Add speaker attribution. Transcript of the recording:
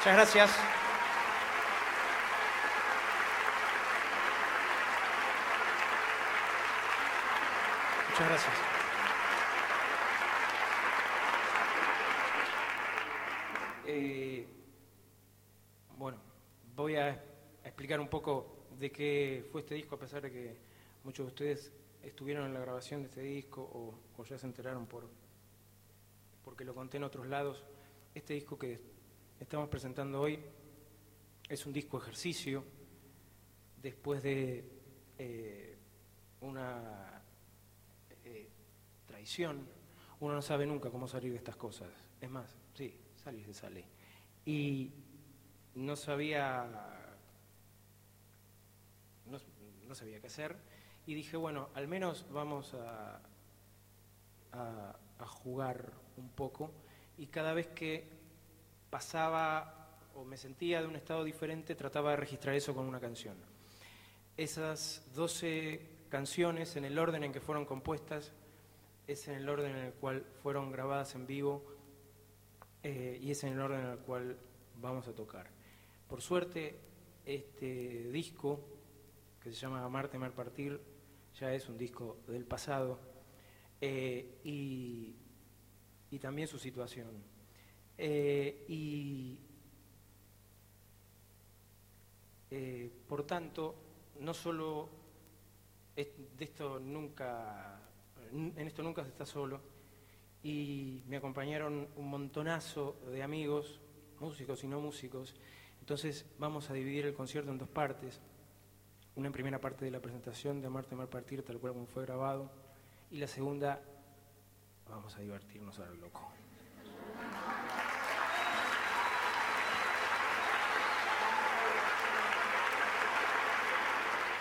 Speaker 1: Muchas gracias. Muchas gracias. Bueno, voy a explicar un poco de qué fue este disco, a pesar de que muchos de ustedes estuvieron en la grabación de este disco o ya se enteraron porque lo conté en otros lados. Este disco que estamos presentando hoy es un disco ejercicio después de una traición. Uno no sabe nunca cómo salir de estas cosas. Es más, sí, salir se sale. Y no sabía qué hacer. Y dije, bueno, al menos vamos a jugar un poco. Y cada vez que pasaba o me sentía de un estado diferente, trataba de registrar eso con una canción. Esas 12 canciones, en el orden en que fueron compuestas, es en el orden en el cual fueron grabadas en vivo y es en el orden en el cual vamos a tocar. Por suerte, este disco, que se llama Amarte, Amar, Partir, ya es un disco del pasado y también su situación. Por tanto, no solo en esto nunca se está solo, y me acompañaron un montonazo de amigos, músicos y no músicos. Entonces vamos a dividir el concierto en dos partes. Una en primera parte de la presentación de Amarte, Amar, Partir, tal cual como fue grabado, y la segunda, vamos a divertirnos a lo loco.